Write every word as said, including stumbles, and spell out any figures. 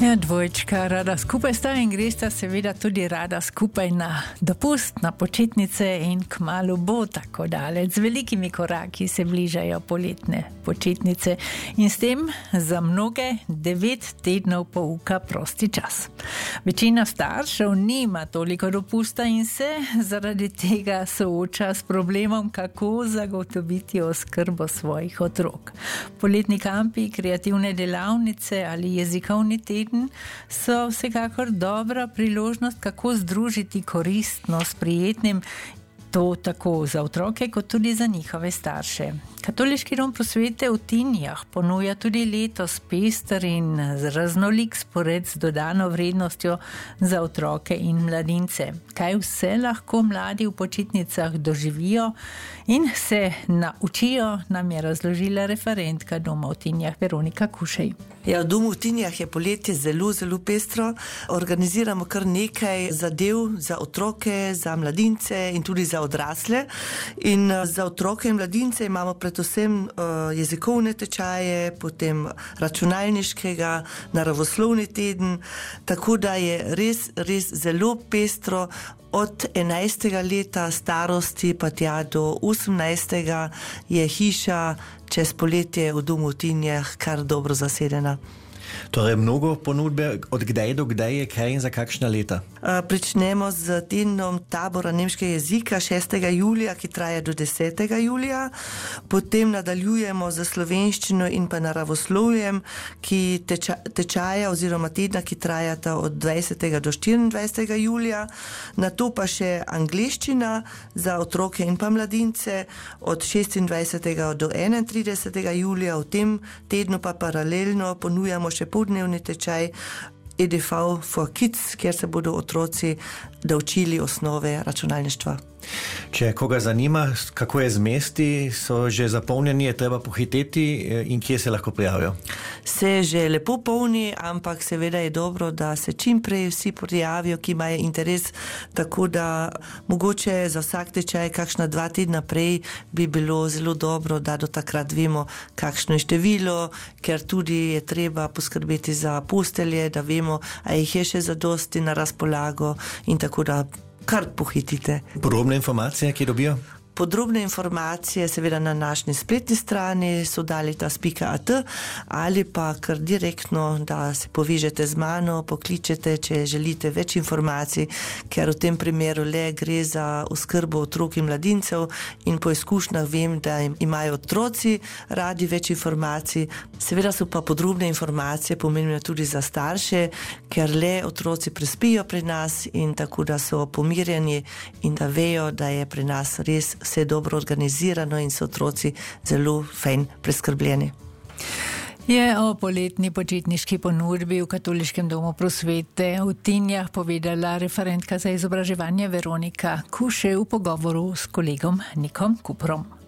Ja, dvojčka rada skupaj sta in gresta seveda tudi rada skupaj na dopust, na počitnice in kmalu bo tako daleč. Z velikimi koraki se bližajo poletne počitnice in s tem za mnoge devet tednov pouka prosti čas. Večina staršev nima toliko dopusta in se zaradi tega sooča s problemom, kako zagotoviti oskrbo svojih otrok. Poletni kampi, kreativne delavnice ali jezikovni teden so vsekakor dobra priložnost, kako združiti koristno s prijetnim, to tako za otroke, kot tudi za njihove starše. Katoliški dom Prosvete v Tinjah ponuja tudi letos pester in raznolik spored z dodano vrednostjo za otroke in mladince. Kaj vse lahko mladi v počitnicah doživijo in se naučijo, nam je razložila referentka Doma v Tinjah Veronika Kušej. Ja, v Domu v Tinjah je poletje zelo, zelo pestro. Organiziramo kar nekaj zadev za otroke, za mladince in tudi za odrasle. In za otroke in mladince imamo predvsem uh, jezikovne tečaje, potem računalniškega, naravoslovni teden, tako da je res, res zelo pestro. Od enajstega leta starosti pa tja do osemnajstega je hiša čez poletje v Domu v Tinjah kar dobro zasedena. Torej mnogo ponudbe, od kdaj do kdaj je kaj in za kakšna leta? Pričnemo z tednom tabora nemškega jezika šestega julija, ki traja do desetega julija. Potem nadaljujemo z slovenščino in pa naravoslovjem, ki teča, tečaja oziroma tedna, ki trajata od dvajsetega do štiriindvajsetega julija. Nato pa še angleščina za otroke in pa mladince od šestindvajsetega do enaintridesetega julija. V tem tednu pa paralelno ponujamo še poldnevni tečaj E D V for Kids, kjer se bodo otroci naučili osnove računalništva. Če koga zanima, kako je z mesti, so že zapolnjeni, je treba pohiteti in kje se lahko prijavijo? Se že lepo polni, ampak seveda je dobro, da se čim prej vsi prijavijo, ki imajo interes, tako da mogoče za vsak tečaj kakšna dva tedna prej bi bilo zelo dobro, da do takrat vemo, kakšno je število, ker tudi je treba poskrbeti za postelje, da vemo, a jih je še zadosti na razpolago in tako da kar pohitite. Podrobne informacije, ki dobijo? Podrobne informacije seveda na naši spletni strani sodalitas pika at ali pa kar direktno, da se povežete z mano, pokličete, če želite več informacij, ker v tem primeru le gre za oskrbo otrok in mladincev in po izkušnjah vem, da imajo otroci radi več informacij. Seveda so pa podrobne informacije pomembne tudi za starše, ker le otroci prespijo pri nas in tako da so pomirjeni in da vejo, da je pri nas res vse dobro organizirano in so otroci zelo fajn preskrbljeni. Je o poletni počitniški ponudbi v Katoliškem domu Prosvete v Tinjah povedala referentka za izobraževanje Veronika Kušej v pogovoru s kolegom Nikom Kuprom.